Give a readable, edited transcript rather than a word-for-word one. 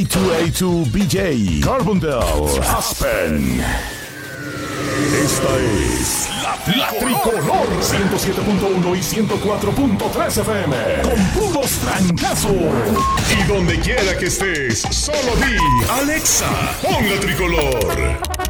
A2A2 BJ, Carbondale, Aspen. Esta es la Tricolor 107.1 y 104.3 FM. Con puros trancazos. Y donde quiera que estés, solo di Alexa, pon la Tricolor.